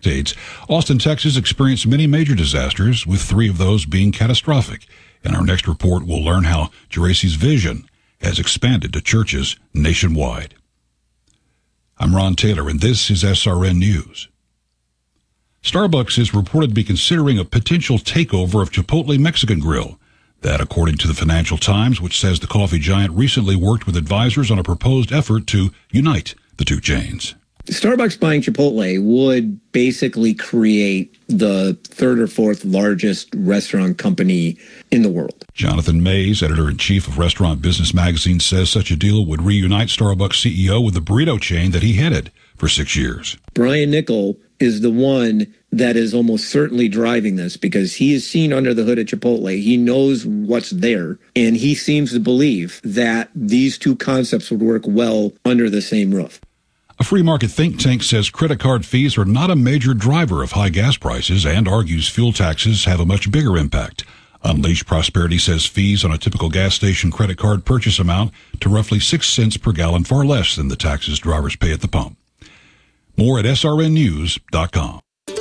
decades, Austin, Texas experienced many major disasters, with 3 of those being catastrophic. In our next report, we'll learn how Geraci's vision has expanded to churches nationwide. I'm Ron Taylor, and this is SRN News. Starbucks is reported to be considering a potential takeover of Chipotle Mexican Grill. That, according to the Financial Times, which says the coffee giant recently worked with advisors on a proposed effort to unite the two chains. Starbucks buying Chipotle would basically create the 3rd or 4th largest restaurant company in the world. Jonathan Mays, editor-in-chief of Restaurant Business Magazine, says such a deal would reunite Starbucks CEO with the burrito chain that he headed for 6 years. Brian Niccol is the one that is almost certainly driving this because he is seen under the hood at Chipotle. He knows what's there, and he seems to believe that these two concepts would work well under the same roof. A free market think tank says credit card fees are not a major driver of high gas prices and argues fuel taxes have a much bigger impact. Unleash Prosperity says fees on a typical gas station credit card purchase amount to roughly 6 cents per gallon, far less than the taxes drivers pay at the pump. More at srnnews.com.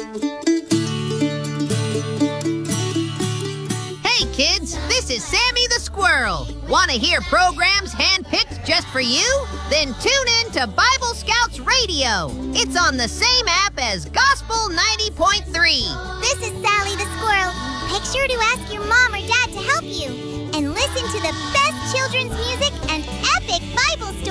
Hey kids, this is Sammy the Squirrel. Want to hear programs handpicked just for you? Then tune in to Bible Scouts Radio. It's on the same app as Gospel 90.3. This is Sally the Squirrel. Make sure to ask your mom or dad to help you. And listen to the best children's music and